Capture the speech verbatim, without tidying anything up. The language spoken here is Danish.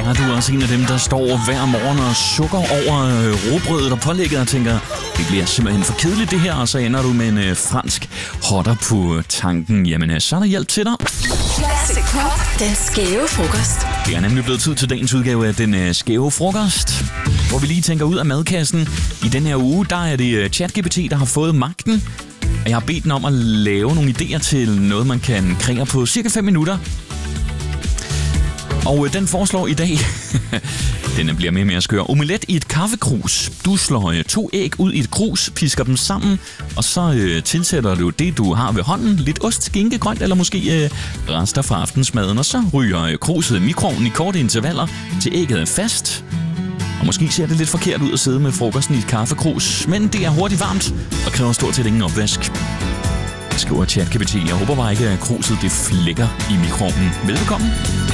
Er du også en af dem, der står hver morgen og sukker over øh, råbrødet og pålægget og tænker, det bliver simpelthen for kedeligt det her, og så ender du med en øh, fransk hotter på tanken. Jamen, øh, så er der hjælp til dig. Classic Pop, den skæve frokost. Det er nemlig blevet tid til dagens udgave af den øh, skæve frokost, hvor vi lige tænker ud af madkassen. I den her uge, der er det øh, ChatGPT, der har fået magten. Jeg har bedt den om at lave nogle idéer til noget, man kan kreere på cirka fem minutter. Og øh, den foreslår i dag, den bliver mere og mere skør, omelet i et kaffekrus. Du slår øh, to æg ud i et krus, pisker dem sammen, og så øh, tilsætter du det, du har ved hånden. Lidt ost, skinke, grønt eller måske øh, rester fra aftensmaden. Og så ryger øh, kruset i mikroovnen i korte intervaller, til ægget er fast. Og måske ser det lidt forkert ud at sidde med frokosten i et kaffekrus, men det er hurtigt varmt og kræver stort set ingen opvask. Skriver ChatGPT. Jeg håber bare ikke, at kruset det flækker i mikroovnen. Velbekomme.